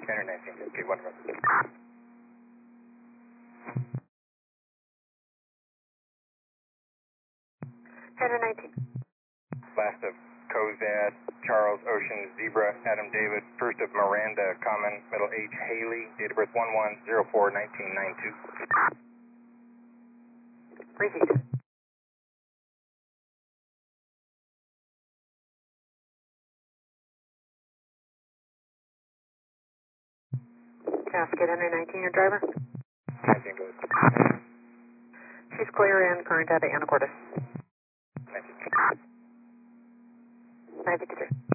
Henry 19, okay, 1 run. Henry 19. Last of Cozad, Charles, Ocean, Zebra, Adam, David. First of Miranda, Common, middle H, Haley, date of birth 1104-1992. Repeat. Casket Henry 19, your driver? 19 goes. She's clear and current at Anacortes. 19. 953.